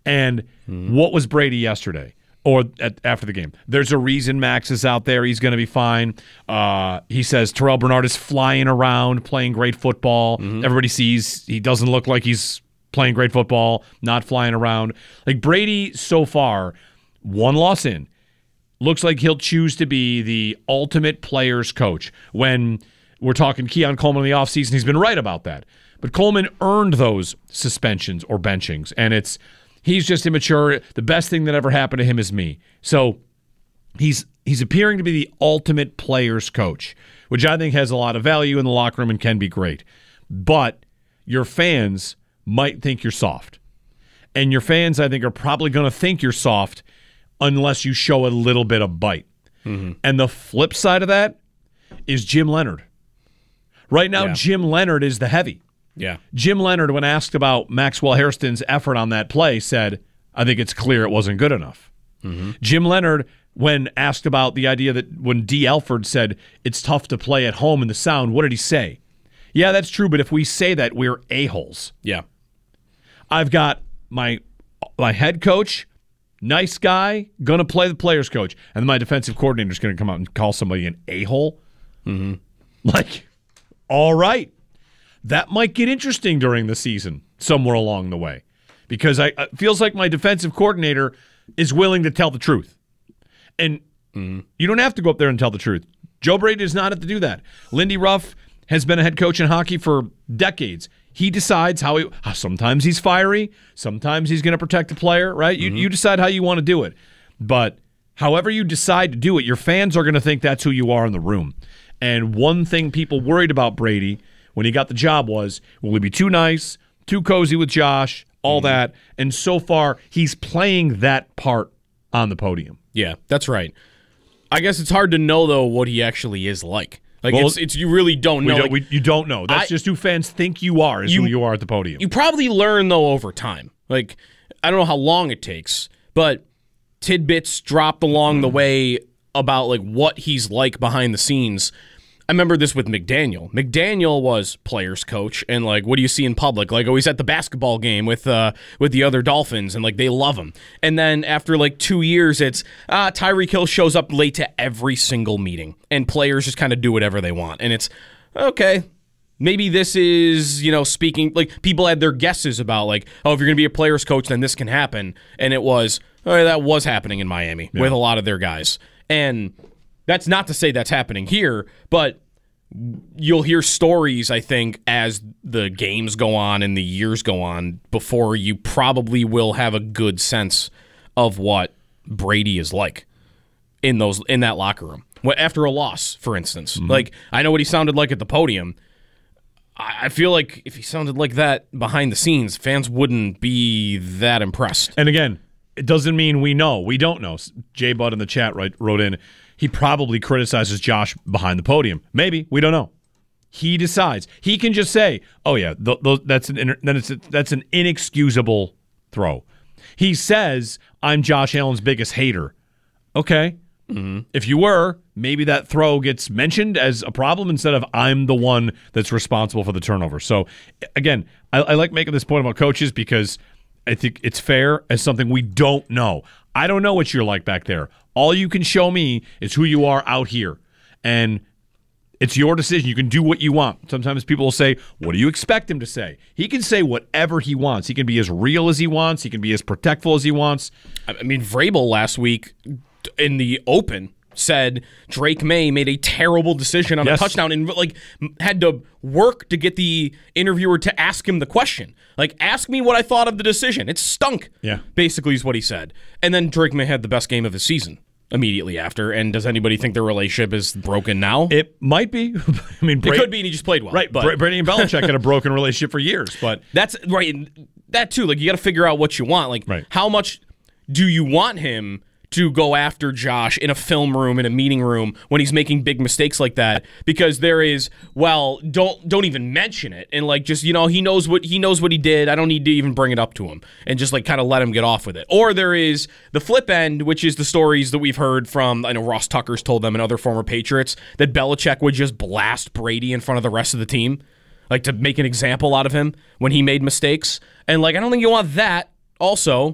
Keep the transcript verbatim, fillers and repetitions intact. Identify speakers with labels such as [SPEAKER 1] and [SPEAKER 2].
[SPEAKER 1] And mm. what was Brady yesterday or at, after the game? There's a reason Max is out there. He's going to be fine. Uh, he says Terrell Bernard is flying around, playing great football. Mm-hmm. Everybody sees he doesn't look like he's playing great football, not flying around. Like Brady so far, one loss in, looks like he'll choose to be the ultimate player's coach. When we're talking Keon Coleman in the offseason, he's been right about that. But Coleman earned those suspensions or benchings, and it's he's just immature. The best thing that ever happened to him is me. So he's he's appearing to be the ultimate player's coach, which I think has a lot of value in the locker room and can be great. But your fans might think you're soft. And your fans, I think, are probably going to think you're soft unless you show a little bit of bite. Mm-hmm. And the flip side of that is Jim Leonard. Right now, yeah. Jim Leonard is the heavy.
[SPEAKER 2] Yeah.
[SPEAKER 1] Jim Leonard, when asked about Maxwell Hairston's effort on that play, said, I think it's clear it wasn't good enough. Mm-hmm. Jim Leonard, when asked about the idea that when D. Alford said it's tough to play at home in the sound, what did he say? Yeah, that's true, but if we say that, we're a-holes.
[SPEAKER 2] Yeah.
[SPEAKER 1] I've got my my head coach, nice guy, going to play the player's coach, and then my defensive coordinator is going to come out and call somebody an a-hole.
[SPEAKER 2] Mm-hmm.
[SPEAKER 1] Like, all right. That might get interesting during the season somewhere along the way because I, it feels like my defensive coordinator is willing to tell the truth. And mm-hmm. you don't have to go up there and tell the truth. Joe Brady does not have to do that. Lindy Ruff has been a head coach in hockey for decades. He decides how he – sometimes he's fiery. Sometimes he's going to protect the player, right? Mm-hmm. You, you decide how you want to do it. But however you decide to do it, your fans are going to think that's who you are in the room. And one thing people worried about Brady – when he got the job was, will he be too nice, too cozy with Josh, all mm-hmm. that. And so far, he's playing that part on the podium.
[SPEAKER 2] Yeah, that's right. I guess it's hard to know, though, what he actually is like. Like well, it's, it's you really don't know.
[SPEAKER 1] Don't,
[SPEAKER 2] like,
[SPEAKER 1] we, you don't know. That's I, just who fans think you are is you, who you are at the podium.
[SPEAKER 2] You probably learn, though, over time. Like, I don't know how long it takes, but tidbits dropped along the way about like what he's like behind the scenes. I remember this with McDaniel. McDaniel was players coach, and like, what do you see in public? Like, oh, he's at the basketball game with uh, with the other Dolphins, and like they love him. And then after like two years, it's uh, Tyreek Hill shows up late to every single meeting, and players just kind of do whatever they want. And it's okay. Maybe this is, you know, speaking like people had their guesses about like, oh, if you're going to be a players coach, then this can happen. And it was, oh, that was happening in Miami yeah. with a lot of their guys, and. That's not to say that's happening here, but you'll hear stories, I think, as the games go on and the years go on before you probably will have a good sense of what Brady is like in those in that locker room. After a loss, for instance. Mm-hmm. Like, I know what he sounded like at the podium. I feel like if he sounded like that behind the scenes, fans wouldn't be that impressed.
[SPEAKER 1] And again, it doesn't mean we know. We don't know. Jay Budd in the chat right, wrote in, he probably criticizes Josh behind the podium. Maybe. We don't know. He decides. He can just say, oh, yeah, th- th- that's, an inter- then it's a, that's an inexcusable throw. He says, I'm Josh Allen's biggest hater. Okay. Mm-hmm. If you were, maybe that throw gets mentioned as a problem instead of I'm the one that's responsible for the turnover. So, again, I, I like making this point about coaches because I think it's fair as something we don't know. I don't know what you're like back there. All you can show me is who you are out here. And it's your decision. You can do what you want. Sometimes people will say, what do you expect him to say? He can say whatever he wants. He can be as real as he wants. He can be as protectful as he wants.
[SPEAKER 2] I mean, Vrabel last week in the open said Drake May made a terrible decision on yes. a touchdown and like had to work to get the interviewer to ask him the question. Like, ask me what I thought of the decision. It stunk.
[SPEAKER 1] Yeah.
[SPEAKER 2] Basically is what he said. And then Drake May had the best game of his season immediately after. And does anybody think their relationship is broken now?
[SPEAKER 1] It might be. I mean, Bra-
[SPEAKER 2] it could be, and he just played well.
[SPEAKER 1] Right.
[SPEAKER 2] But
[SPEAKER 1] Brady and Belichick had a broken relationship for years. But
[SPEAKER 2] that's right. That too. Like, you got to figure out what you want. Like,
[SPEAKER 1] right.
[SPEAKER 2] how much do you want him to go after Josh in a film room, in a meeting room, when he's making big mistakes like that? Because there is, well, don't don't even mention it, and like just, you know, he knows what he knows what he did. I don't need to even bring it up to him, and just like kind of let him get off with it. Or there is the flip end, which is the stories that we've heard from, I know Ross Tucker's told them and other former Patriots, that Belichick would just blast Brady in front of the rest of the team, like to make an example out of him when he made mistakes. And like, I don't think you want that. Also,